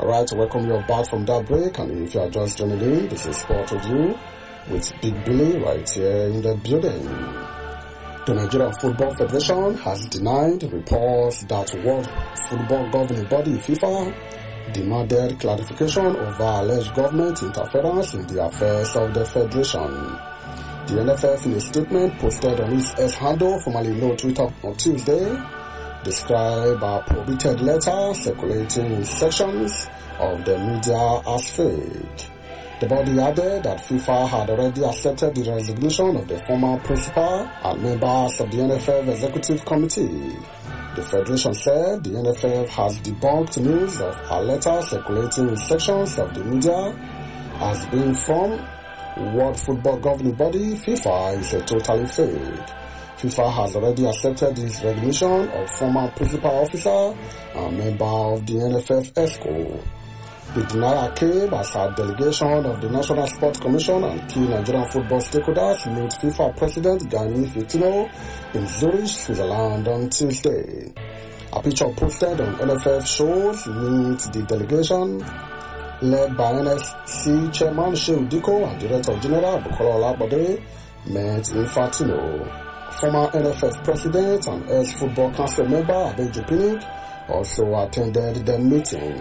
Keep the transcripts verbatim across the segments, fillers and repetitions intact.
Alright, welcome you back from that break, and if you are just joining in, this is Sport Review with Big Billy right here in the building. The Nigerian Football Federation has denied reports that World Football Governing Body FIFA demanded clarification over alleged government interference in the affairs of the federation. The N F F, in a statement posted on its X handle, formerly known Twitter, on Tuesday, described a prohibited letter circulating in sections of the media as fake. The body added that FIFA had already accepted the resignation of the former principal and members of the N F F Executive Committee. The Federation said the N F F has debunked news of a letter circulating in sections of the media as being from World Football Governing Body FIFA is a totally fake. FIFA has already accepted his resignation of former principal officer and member of the N F F ESCO. The denial came as a delegation of the National Sports Commission and key Nigerian football stakeholders met FIFA President Gianni Infantino in Zurich, Switzerland on Tuesday. A picture posted on N F F shows meet the delegation led by N S C Chairman Shehu Diko and Director General Bukola Olabode met Infantino. Former N F F President and ex-Football Council member Adeju Pinnick also attended the meeting.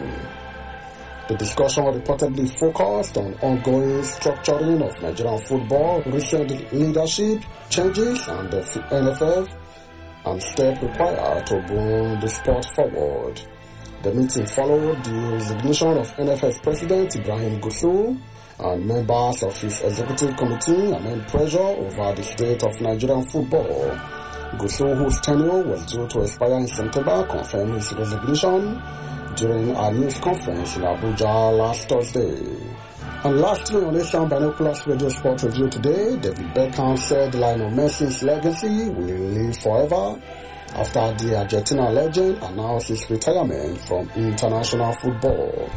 The discussion reportedly focused on ongoing structuring of Nigerian football, recent leadership changes and the N F F, and steps required to bring the sport forward. The meeting followed the resignation of N F F President Ibrahim Gusau and members of his executive committee amid pressure over the state of Nigerian football. Gusau, whose tenure was due to expire in September, confirmed his resignation during a news conference in Abuja last Thursday. And lastly, on Asian Binoculars Radio Sport Review today, David Beckham said Lionel Messi's legacy will live forever after the Argentina legend announced his retirement from international football.